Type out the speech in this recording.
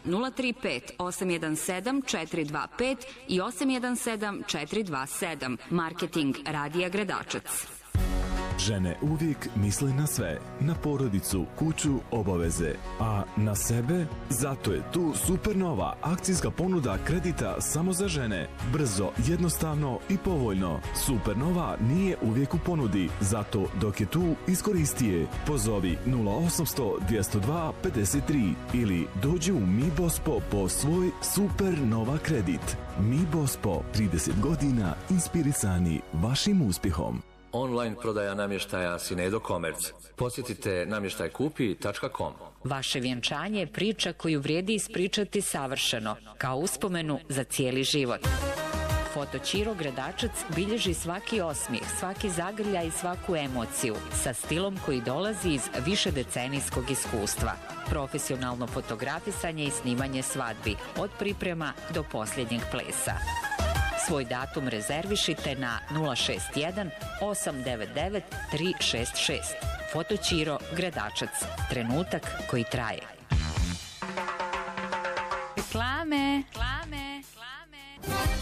035 817 425 i 817 427. Marketing Radija Gradačac. Žene uvijek misle na sve, na porodicu, kuću, obaveze, a na sebe? Zato je tu Supernova akcijska ponuda kredita samo za žene. Brzo, jednostavno i povoljno. Supernova nije uvijek u ponudi, zato dok je tu, iskoristi je. Pozovi 0800 202 53 ili dođi u Mi Bospo po svoj Supernova kredit. Mi Bospo, 30 godina inspirisani vašim uspjehom. Online prodaja namještaja Sinedo Komerc. Posjetite namještajkupi.com. Vaše vjenčanje je priča koju vrijedi ispričati savršeno, kao uspomenu za cijeli život. Fotoćiro Gradačac bilježi svaki osmijeh, svaki zagrljaj i svaku emociju, sa stilom koji dolazi iz višedecenijskog iskustva. Profesionalno fotografisanje i snimanje svadbi, od priprema do posljednjeg plesa. Svoj datum rezervišite na 061 899 366. Fotoćiro Gradačac. Trenutak koji traje. Reklame.